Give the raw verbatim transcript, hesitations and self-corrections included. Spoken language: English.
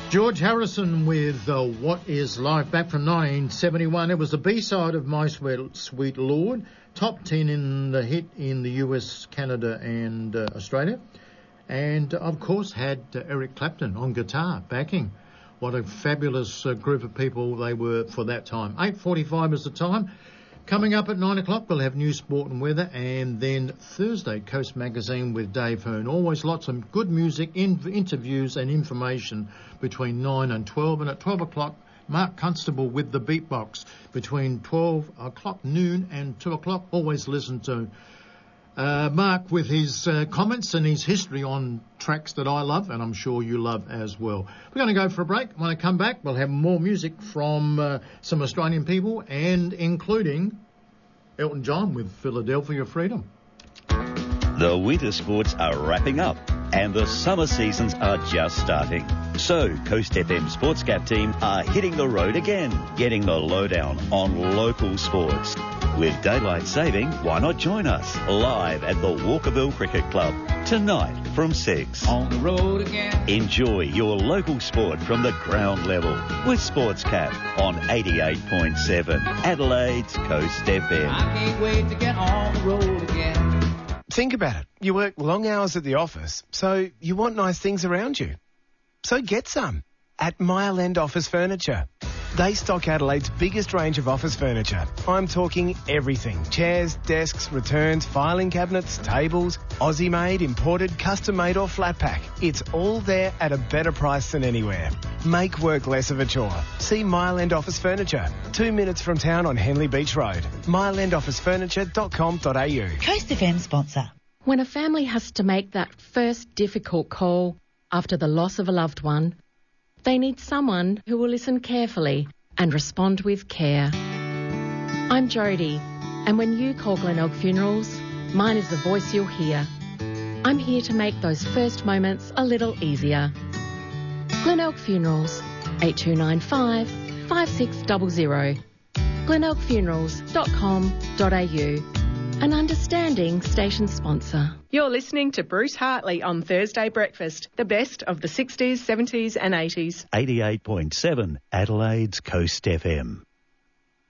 George Harrison with uh, What Is Life, back from nineteen seventy-one. It was the B-side of My Sweet, Sweet Lord, top ten in the hit in the U S, Canada and uh, Australia. And, uh, of course, had uh, Eric Clapton on guitar backing. What a fabulous uh, group of people they were for that time. eight forty-five is the time. Coming up at nine o'clock, we'll have news, sport and weather, and then Thursday, Coast Magazine with Dave Hearn. Always lots of good music, in, interviews and information between nine and twelve. And at twelve o'clock, Mark Constable with the Beatbox. Between twelve o'clock noon and two o'clock, always listen to uh, Mark with his uh, comments and his history on tracks that I love, and I'm sure you love as well. We're going to go for a break. When I come back, we'll have more music from uh, some Australian people, and including Elton John with Philadelphia Freedom. The winter sports are wrapping up and the summer seasons are just starting. So Coast F M Sportscap team are hitting the road again, getting the lowdown on local sports. With daylight saving, why not join us live at the Walkerville Cricket Club tonight from six. On the road again. Enjoy your local sport from the ground level with Sportscap on eighty-eight point seven Adelaide's Coast F M. I can't wait to get on the road again. Think about it. You work long hours at the office, so you want nice things around you. So get some at Mile End Office Furniture. They stock Adelaide's biggest range of office furniture. I'm talking everything. Chairs, desks, returns, filing cabinets, tables, Aussie-made, imported, custom-made or flat pack. It's all there at a better price than anywhere. Make work less of a chore. See Mile End Office Furniture, two minutes from town on Henley Beach Road. mile end office furniture dot com dot a u. Coast F M sponsor. When a family has to make that first difficult call after the loss of a loved one, they need someone who will listen carefully and respond with care. I'm Jodie, and when you call Glenelg Funerals, mine is the voice you'll hear. I'm here to make those first moments a little easier. Glenelg Funerals, eight two nine five, five six zero zero. glenelg funerals dot com dot a u. An understanding station sponsor. You're listening to Bruce Hartley on Thursday Breakfast, the best of the sixties, seventies and eighties. eighty-eight point seven Adelaide's Coast F M.